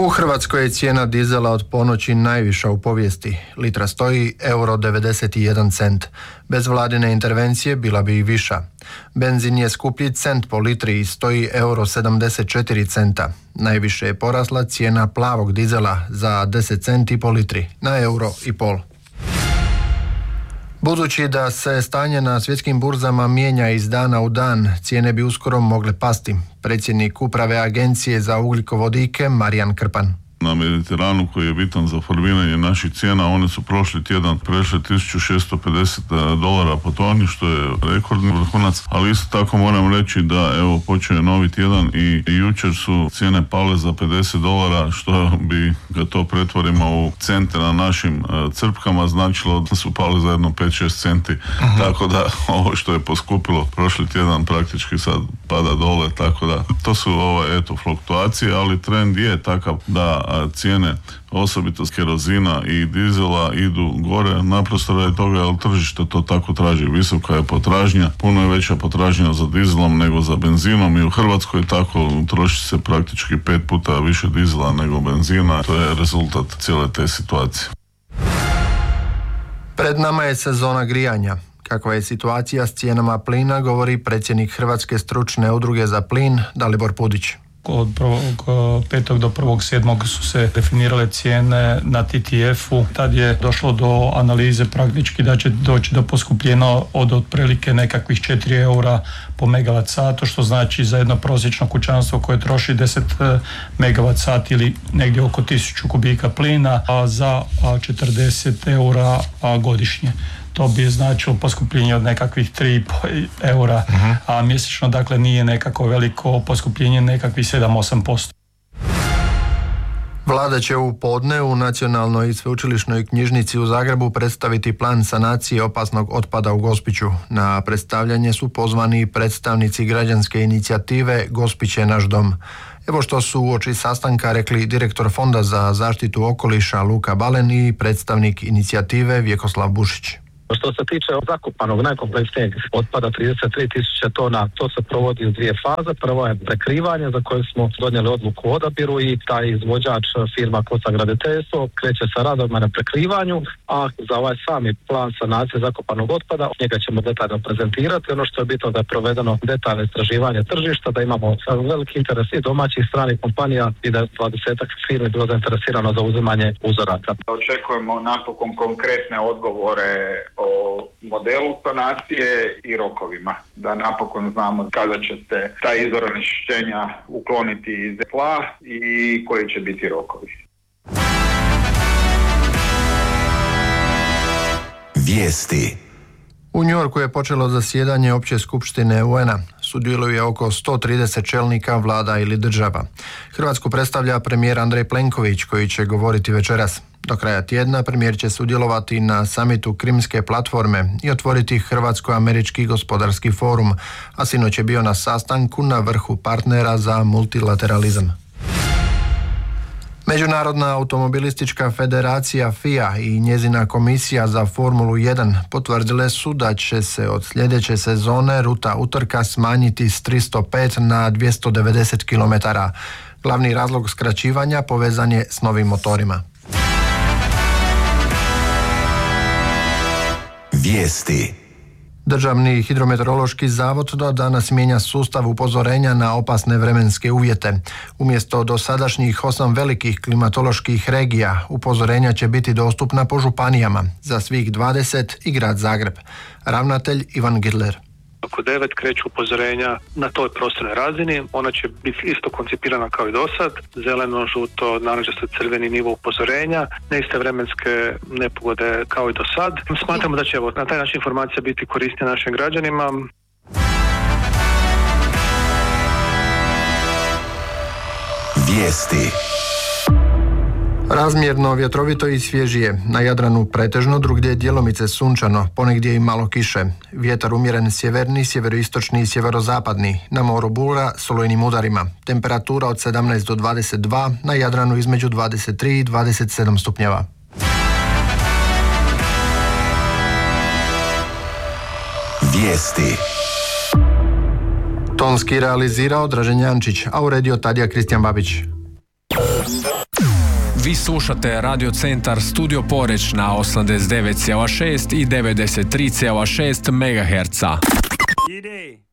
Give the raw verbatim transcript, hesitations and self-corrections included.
U Hrvatskoj je cijena dizela od ponoći najviša u povijesti. Litra stoji euro devedeset jedan cent. Bez vladine intervencije bila bi i viša. Benzin je skuplji cent po litri i stoji euro sedamdeset četiri centa. Najviše je porasla cijena plavog dizela za deset centi po litri na euro i pol. Budući da se stanje na svjetskim burzama mijenja iz dana u dan, cijene bi uskoro mogle pasti. Predsjednik uprave Agencije za ugljikovodike Marijan Krpan. Na Mediteranu, koji je bitan za formiranje naših cijena, one su prošli tjedan prešle tisuću šesto pedeset dolara po toni, što je rekordni vrhunac, ali isto tako moram reći da evo počeo je novi tjedan i, i jučer su cijene pale za pedeset dolara, što bi, kad to pretvorimo u cente na našim uh, crpkama, značilo da su pali za jedno pet šest centi. Uh-huh. Tako da ovo što je poskupilo prošli tjedan praktički sad pada dole, tako da to su ove, eto, fluktuacije, ali trend je takav da cijene osobito kerozina i dizela idu gore, naprosto radi toga jer tržište to tako traži. Visoka je potražnja, puno je veća potražnja za dizelom nego za benzinom i u Hrvatskoj tako troši se praktički pet puta više dizela nego benzina. To je rezultat cijele te situacije. Pred nama je sezona grijanja. Kakva je situacija s cijenama plina, govori predsjednik Hrvatske stručne udruge za plin Dalibor Pudić. Od prvog petog do prvog sedmog su se definirale cijene na T T F-u. Tad je došlo do analize praktički da će doći do poskupljenja od otprilike nekakvih četiri eura po megavat satu, što znači za jedno prosječno kućanstvo koje troši deset megavat sati ili negdje oko tisuću kubika plina, a za četrdeset eura godišnje. To bi značilo poskupljenje od nekakvih tri i pol eura, uh-huh. a mjesečno dakle nije nekako veliko poskupljenje, nekakvih sedam do osam posto. Vlada će u podne u Nacionalnoj i sveučilišnoj knjižnici u Zagrebu predstaviti plan sanacije opasnog otpada u Gospiću. Na predstavljanje su pozvani predstavnici građanske inicijative Gospić je naš dom. Evo što su uoči sastanka rekli direktor Fonda za zaštitu okoliša Luka Balen i predstavnik inicijative Vjekoslav Bušić. Što se tiče zakopanog najkompleksnijeg otpada trideset tri tisuće tona, to se provodi u dvije faze. Prvo je prekrivanje za koje smo donijeli odluku o odabiru i taj izvođač firma Kosa graditeljstvo kreće sa radovima na prekrivanju, a za ovaj sami plan sanacije zakopanog otpada njega ćemo detaljno prezentirati. Ono što je bitno da je provedeno detaljno istraživanje tržišta, da imamo veliki interes i domaćih stranih kompanija i da je dvadesetak firmi bilo zainteresirano za uzimanje uzoraka. Očekujemo napokon konkretne odgovore o modelu sanacije i rokovima, da napokon znamo kada će se taj izvor onečišćenja ukloniti iz tla i koji će biti rokovi. Vijesti. U New Yorku je počelo zasjedanje Opće skupštine U N-a. Sudjeluje oko sto trideset čelnika vlada ili država. Hrvatsku predstavlja premijer Andrej Plenković koji će govoriti večeras. Do kraja tjedna premijer će sudjelovati na samitu Krimske platforme i otvoriti Hrvatsko-američki gospodarski forum, a sinoć je bio na sastanku na vrhu partnera za multilateralizam. Međunarodna automobilistička federacija F I A i njezina komisija za Formulu jedan potvrdile su da će se od sljedeće sezone ruta utrka smanjiti s tristo pet na dvjesto devedeset kilometara. Glavni razlog skraćivanja povezan je s novim motorima. Vijesti. Državni hidrometeorološki zavod do danas mijenja sustav upozorenja na opasne vremenske uvjete. Umjesto dosadašnjih osam velikih klimatoloških regija, upozorenja će biti dostupna po županijama, za svih dvadeset i grad Zagreb. Ravnatelj Ivan Gidler. Oko devet kreću upozorenja na toj prostornoj razini, ona će biti isto koncipirana kao i do sad, zeleno, žuto, narančasto, crveni nivo upozorenja, neiste vremenske nepogode kao i do sad. Smatramo da će evo, na taj način informacija biti korisnija našim građanima. Vijesti. Razmjerno vjetrovito i svježije. Na Jadranu pretežno, drugdje djelomice sunčano, ponegdje i malo kiše. Vjetar umjeren sjeverni, sjeveroistočni i sjeverozapadni. Na moru bura s olujnim udarima. Temperatura od sedamnaest do dvadeset dva, na Jadranu između dvadeset tri i dvadeset sedam stupnjeva. Vijesti. Tonski realizirao Dražen Jančić, a uredio Tadija Kristijan Babić. Vi slušate Radio Centar Studio Poreč na osamdeset devet zarez šest i devedeset tri zarez šest megaherca. Ide.